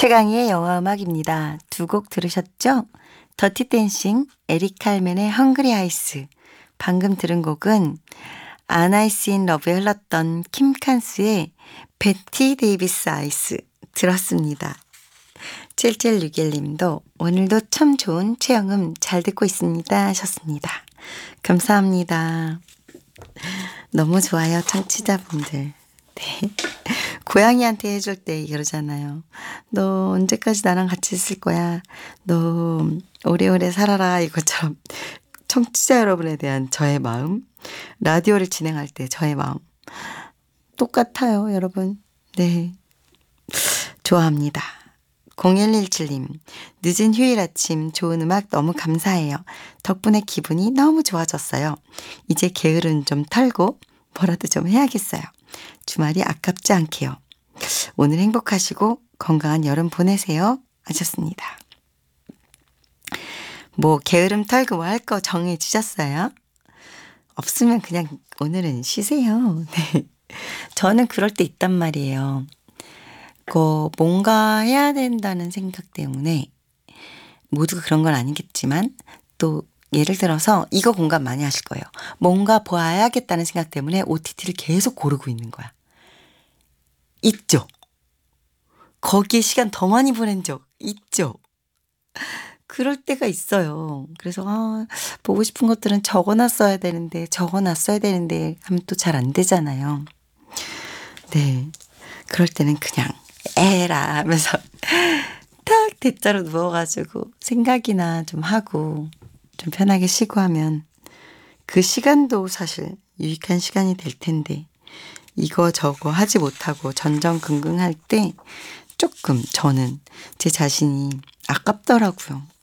최강희의 영화 음악입니다. 두 곡 들으셨죠? 더티 댄싱, 에릭 칼맨의 헝그리 아이스. 방금 들은 곡은 아나이스 인 러브에 흘렀던 킴 칸스의 베티 데이비스 아이스 들었습니다. 7761님도 오늘도 참 좋은 최영음 잘 듣고 있습니다 하셨습니다. 감사합니다. 너무 좋아요, 청취자분들. 네. 고양이한테 해줄 때 이러잖아요. 너 언제까지 나랑 같이 있을 거야? 너 오래오래 살아라. 이것처럼 청취자 여러분에 대한 저의 마음, 라디오를 진행할 때 저의 마음 똑같아요, 여러분. 네, 좋아합니다. 0117님, 늦은 휴일 아침 좋은 음악 너무 감사해요. 덕분에 기분이 너무 좋아졌어요. 이제 게으름 좀 털고 뭐라도 좀 해야겠어요. 주말이 아깝지 않게요. 오늘 행복하시고 건강한 여름 보내세요 하셨습니다. 뭐 게으름 털고 뭐 할 거 정해지셨어요? 없으면 그냥 오늘은 쉬세요. 네. 저는 그럴 때 있단 말이에요. 뭔가 해야 된다는 생각 때문에 모두가 그런 건 아니겠지만 또 예를 들어서 이거 공감 많이 하실 거예요. 뭔가 봐야겠다는 생각 때문에 OTT를 계속 고르고 있는 거야. 있죠? 거기에 시간 더 많이 보낸 적 있죠? 그럴 때가 있어요. 그래서 보고 싶은 것들은 적어놨어야 되는데 하면 또 잘 안 되잖아요. 네, 그럴 때는 그냥 에라 하면서 탁 대자로 누워가지고 생각이나 좀 하고 좀 편하게 쉬고 하면 그 시간도 사실 유익한 시간이 될 텐데 이거 저거 하지 못하고 전전긍긍할 때 조금 저는 제 자신이 아깝더라고요.